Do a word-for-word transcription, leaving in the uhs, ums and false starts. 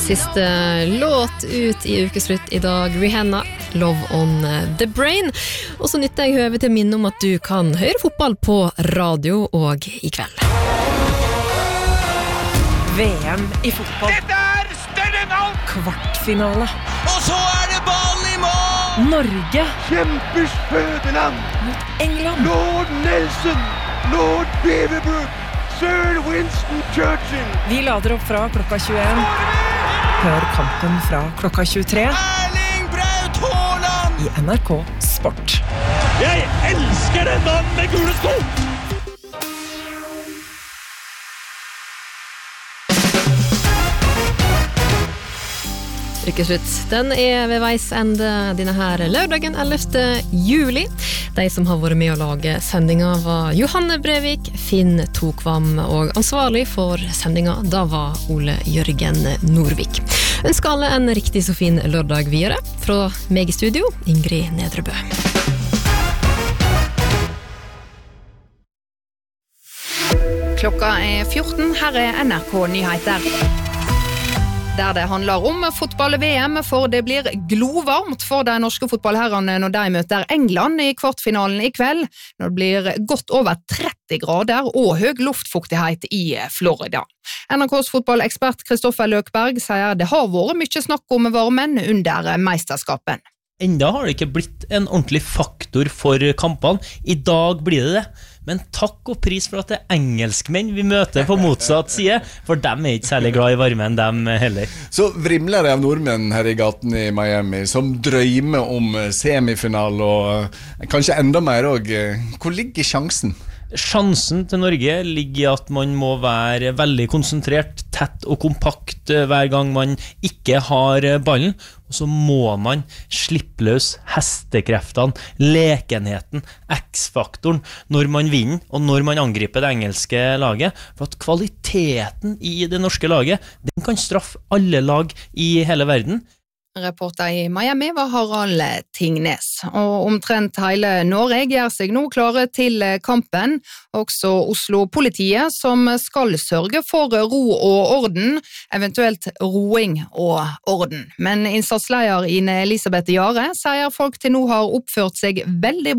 Siste låt ut i ukeslutt i dag, Rihanna, Love on the Brain. Og så nytter jeg høve til å minne om at du kan høre fotball på radio og i kveld. V M i fotball. Dette er større enn alt! Kvartfinale. Og så er det ballen i mål! Norge Kjempers fødeland mot England. Lord Nelson, Lord Beaverbrook, Sir Winston Churchill. Vi lader opp fra klokka tjueen. Hør kampen fra klokka tjuetre Erling Braut Haaland! i N R K Sport. Jeg elsker den mannen med gule sko! Ukeslutt, den er ved veis ende denne her lørdagen ellevte juli. De som har vært med å lage sendinga var Johanne Brevik, Finn Tokvam, og ansvarlig for sendinga da var Ole Jørgen Norvik. Ønsker alle en riktig så fin lørdag videre. Fra meg i studio, Ingrid Nedrebø. Klokka er fjorten, her er N R K Nyheter. Der det handler om fotball-V M, for det blir glovarmt for de norske fotballherrene når de møter England i kvartfinalen i kveld, når det blir godt over tretti grader og høy luftfuktighet i Florida. N R K's fotballekspert Kristoffer Løkberg sier det har vært mye snakk om varmen under meisterskapen. Enda har det ikke blitt en ordentlig faktor for kampene. I dag blir det det. Men takk og pris for at det er engelskmenn vi møter på motsatt side, for dem er ikke særlig glad i varmen, dem heller. Så vrimler det av nordmenn her i gaten i Miami, som drømmer om semifinal og kanskje enda mer også. Hvor ligger sjansen? Sjansen til Norge ligger i at man må være veldig konsentrert, tett og kompakt hver gang man ikke har ballen, og så må man slippe løs hestekreftene, lekenheten, X-faktoren når man vinner og når man angriper det engelske laget, for at kvaliteten i det norske laget, den kan straffe alle lag i hele verden. Reporter i Miami var Harald Tingnes, og omtrent hele Norge gjør seg nå klare til kampen. Også Oslo-politiet som skal sørge for ro og orden, eventuelt roing og orden. Men innsatsleder Ine Elisabeth Jare sier folk til nå har oppført seg veldig bra